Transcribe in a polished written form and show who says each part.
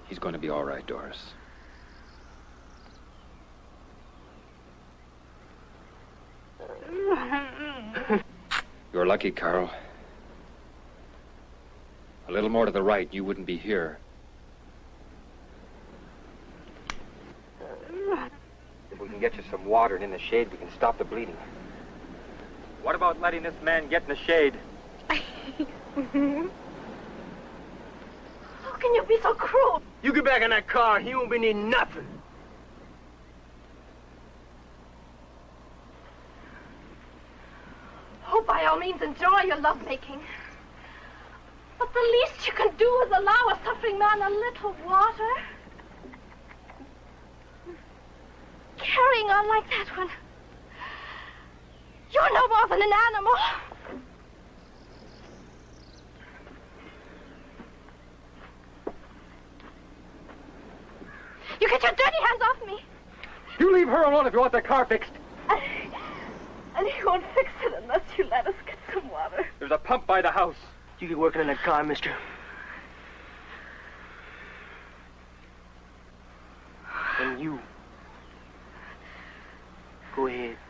Speaker 1: He's going to be all right, Doris. You're lucky, Carl. A little more to the right, you wouldn't be here.
Speaker 2: If we can get you some water and in the shade, we can stop the bleeding. What about letting this man get in the shade?
Speaker 3: How can you be so cruel?
Speaker 4: You get back in that car, he won't be needing nothing.
Speaker 3: Oh, by all means, enjoy your lovemaking. But the least you can do is allow a suffering man a little water. Carrying on like that one. You're no more than an animal. You get your dirty hands off me.
Speaker 2: You leave her alone if you want the car fixed.
Speaker 3: And he won't fix it unless you let us get some water.
Speaker 2: There's a pump by the house.
Speaker 4: You get working in that car, mister. And you. Go ahead.